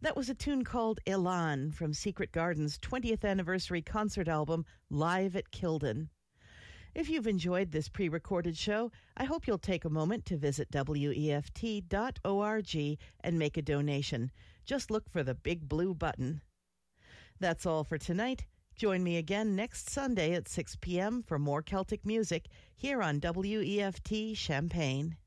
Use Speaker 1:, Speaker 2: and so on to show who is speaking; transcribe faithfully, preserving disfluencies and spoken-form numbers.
Speaker 1: That was a tune called Elan from Secret Garden's twentieth anniversary concert album, Live at Kilden. If you've enjoyed this pre-recorded show, I hope you'll take a moment to visit W E F T dot org and make a donation. Just look for the big blue button. That's all for tonight. Join me again next Sunday at six p.m. for more Celtic music here on W E F T Champaign.